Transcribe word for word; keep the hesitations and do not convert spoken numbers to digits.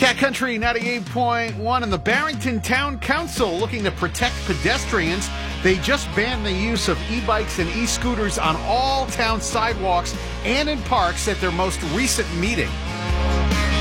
Cat Country ninety-eight point one and the Barrington Town Council looking to protect pedestrians. They just banned the use of e-bikes and e-scooters on all town sidewalks and in parks at their most recent meeting.